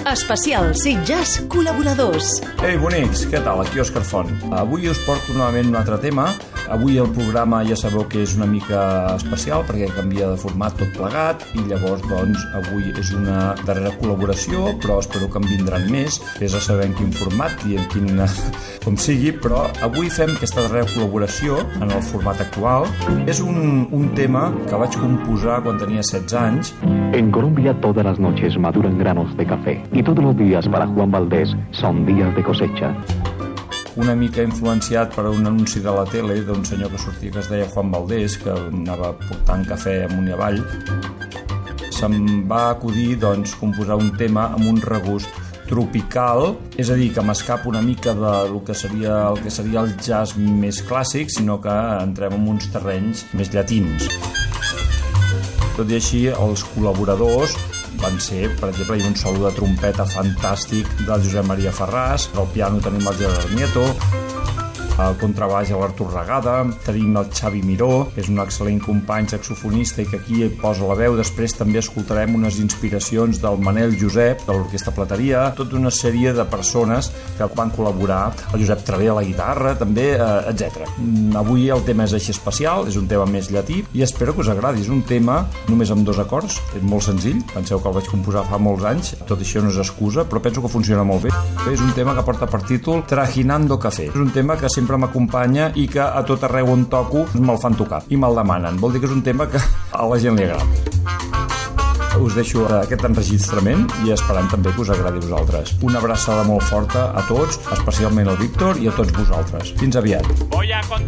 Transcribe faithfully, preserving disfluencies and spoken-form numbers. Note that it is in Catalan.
Especial Sitges col·laboradors. Ei, bonics, què tal? Aquí Òscar Font. Avui us porto novament un altre tema. Avui el programa ja sabeu que és una mica especial perquè canvia de format tot plegat i llavors, doncs, avui és una darrera col·laboració, però espero que en vindran més. És a saber en quin format i en quin... com sigui, però avui fem aquesta darrera col·laboració en el format actual. És un, un tema que vaig composar quan tenia setze anys. En Colombia todas las noches maduran granos de café y todos los días para Juan Valdés son días de cosecha. Una mica influenciat per un anunci de la tele d'un senyor que sortia que es deia Juan Valdés, que anava portant cafè amunt i avall. Se'm va acudir, doncs, composar un tema amb un regust tropical, és a dir, que m'escapa una mica de lo que seria, el que seria el jazz més clàssic, sinó que entrem en uns terrenys més llatins. Tot i així, els col·laboradors van ser, per exemple, hi ha un solo de trompeta fantàstic del Josep Maria Ferràs, al piano tenim el Gerard Nieto, al contrabaix l'Artur Regada, tenim el Xavi Miró, que és un excel·lent company saxofonista i que aquí posa la veu. Després també escoltarem unes inspiracions del Manel Josep, de l'Orquestra Plateria, tota una sèrie de persones que van col·laborar, el Josep Traver a la guitarra, també, eh, etcètera. Avui el tema és així especial, és un tema més llatí i espero que us agradi. És un tema només amb dos acords, és molt senzill, penseu que el vaig composar fa molts anys, tot això no és excusa, però penso que funciona molt bé. És un tema que porta per títol Trajinando Café. És un tema que sempre m'acompanya i que a tot arreu on toco me'l fan tocar i me'l demanen. Vol dir que és un tema que a la gent li agrada. Us deixo aquest enregistrament i esperant també que us agradi a vosaltres. Una abraçada molt forta a tots, especialment al Víctor i a tots vosaltres. Fins aviat. Voy a